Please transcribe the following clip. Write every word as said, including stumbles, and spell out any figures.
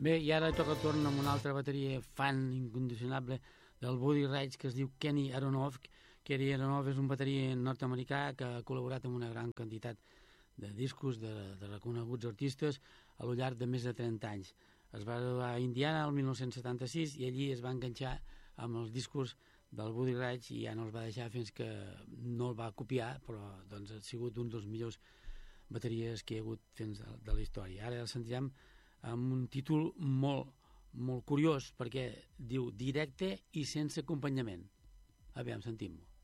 Bé, i ara toca torn amb una altra bateria fan incondicionable del Buddy Rich, que es diu Kenny Aronoff. Kenny Aronoff és un bateria nord-americà que ha col·laborat amb una gran quantitat de discos de, de reconeguts artistes a lo llarg de més de trenta anys. Es va graduar a Indiana el dinou setanta-sis i allí es va enganxar amb els discos del Buddy Rich i ja no els va deixar fins que no el va copiar, però doncs, ha sigut un dels millors bateries que hi ha hagut fins de, de la història. Ara el sentirem amb un títol molt, molt curiós perquè diu directe i sense acompanyament. Aviam, sentim-ho.